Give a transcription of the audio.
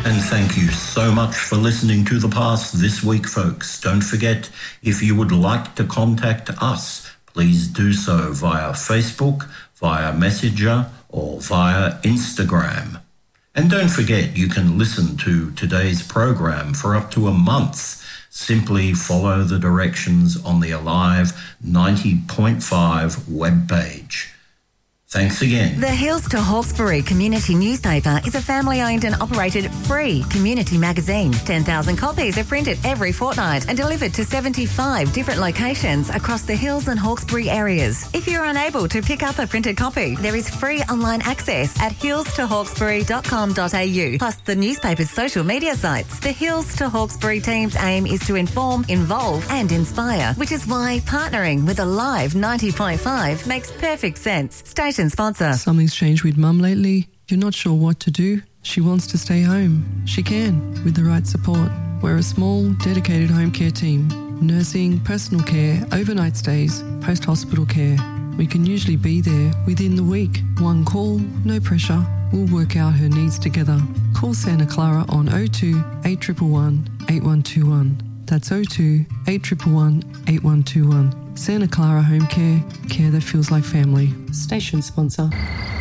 And thank you so much for listening to The Past this week, folks. Don't forget, if you would like to contact us, please do so via Facebook, via Messenger, or via Instagram. And don't forget, you can listen to today's program for up to a month. Simply follow the directions on the Alive 90.5 webpage. Thanks again. The Hills to Hawkesbury Community Newspaper is a family-owned and operated free community magazine. 10,000 copies are printed every fortnight and delivered to 75 different locations across the Hills and Hawkesbury areas. If you're unable to pick up a printed copy, there is free online access at hillstohawkesbury.com.au, plus the newspaper's social media sites. The Hills to Hawkesbury team's aim is to inform, involve and inspire, which is why partnering with Alive 90.5 makes perfect sense. Station sponsor. Something's changed with Mum lately. You're not sure what to do. She wants to stay home. She can, with the right support. We're a small, dedicated home care team. Nursing, personal care, overnight stays, post-hospital care. We can usually be there within the week. One call, no pressure. We'll work out her needs together. Call Santa Clara on 02 8111 8121. That's 02 8111 8121. Santa Clara Home Care, care that feels like family. Station sponsor.